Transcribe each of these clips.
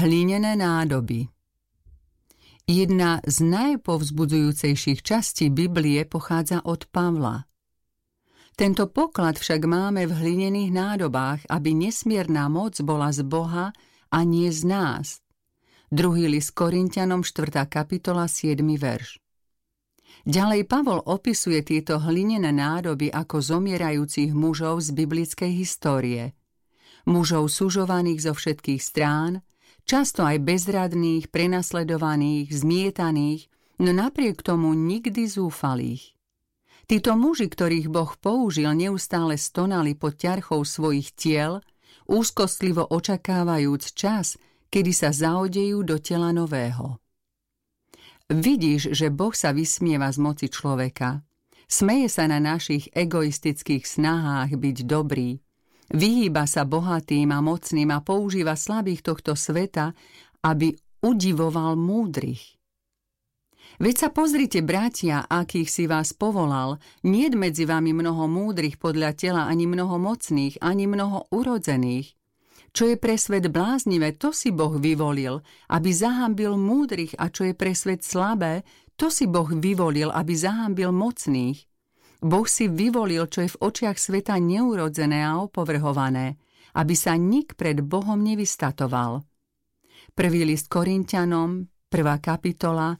Hlinené nádoby. Jedna z najpovzbudzujúcejších častí Biblie pochádza od Pavla. Tento poklad však máme v hlinených nádobách, aby nesmierna moc bola z Boha a nie z nás. 2. list Korinťanom 4. kapitola 7. verš. Ďalej Pavol opisuje tieto hlinené nádoby ako zomierajúcich mužov z biblickej histórie. Mužov sužovaných zo všetkých strán, často aj bezradných, prenasledovaných, zmietaných, no napriek tomu nikdy zúfalých. Títo muži, ktorých Boh použil, neustále stonali pod ťarchou svojich tiel, úzkostlivo očakávajúc čas, kedy sa zaodejú do tela nového. Vidíš, že Boh sa vysmieva z moci človeka. Smeje sa na našich egoistických snahách byť dobrý. Vyhýba sa bohatým a mocným a používa slabých tohto sveta, aby udivoval múdrych. Veď sa pozrite, bratia, akých si vás povolal, niet medzi vami mnoho múdrych podľa tela, ani mnoho mocných, ani mnoho urodzených. Čo je pre svet bláznivé, to si Boh vyvolil, aby zahambil múdrych, a čo je pre svet slabé, to si Boh vyvolil, aby zahambil mocných. Boh si vyvolil, čo je v očiach sveta neurodzené a opovrhované, aby sa nik pred Bohom nevystatoval. 1. list Korinťanom, 1. kapitola,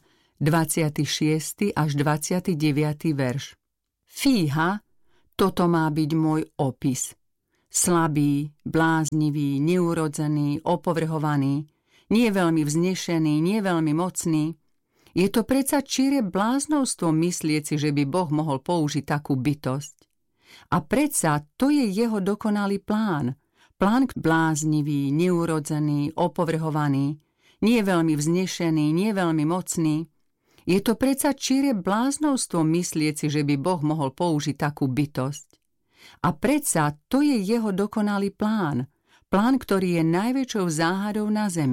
26. až 29. verš. Fíha, toto má byť môj opis. Slabý, bláznivý, neurodzený, opovrhovaný, nie veľmi vznešený, nie veľmi mocný. Je to predsa číre bláznovstvo myslieť si, že by Boh mohol použiť takú bytosť. A predsa to je jeho dokonalý plán. Plán bláznivý, neurodzený, opovrhovaný, nie veľmi vznešený, nie veľmi mocný. Je to predsa číre bláznovstvo myslieť si, že by Boh mohol použiť takú bytosť. A predsa to je jeho dokonalý plán. Plán, ktorý je najväčšou záhadou na zemi.